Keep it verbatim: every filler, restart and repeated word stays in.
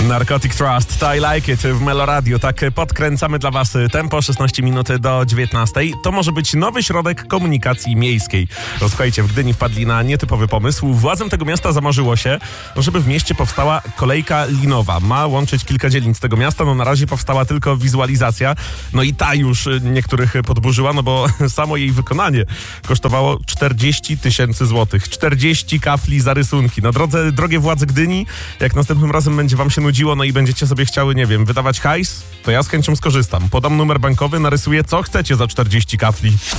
Narcotic Trust, I Like It w Melo Radio. Tak podkręcamy dla was tempo, szesnaście minut do dziewiętnastej. To może być nowy środek komunikacji miejskiej. Słuchajcie, w Gdyni wpadli na nietypowy pomysł. Władzom tego miasta zamarzyło się, żeby w mieście powstała kolejka linowa. Ma łączyć kilka dzielnic tego miasta. No na razie powstała tylko wizualizacja. No i ta już niektórych podburzyła, no bo samo jej wykonanie kosztowało czterdzieści tysięcy złotych. czterdzieści kafli za rysunki. No drodze, drogie władze Gdyni, jak następnym razem będzie wam się nudziło, no i będziecie sobie chciały, nie wiem, wydawać hajs, to ja z chęcią skorzystam. Podam numer bankowy, narysuję co chcecie za czterdzieści kafli.